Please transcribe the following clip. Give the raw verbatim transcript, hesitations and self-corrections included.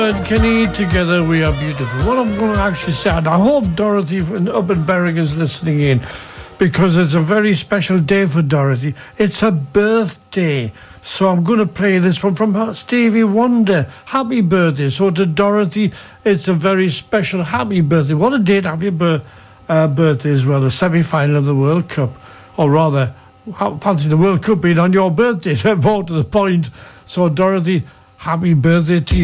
And Kenny, together we are beautiful. What I'm going to actually say, and I hope Dorothy from up in Berwick is listening in, because it's a very special day for Dorothy. It's her birthday. So I'm going to play this one from her, Stevie Wonder. Happy birthday. So to Dorothy, it's a very special happy birthday. What a day to have your bir- uh, birthday as well, the semi-final of the World Cup. Or rather, how fancy the World Cup being on your birthday, more to the point. So Dorothy, happy birthday to you.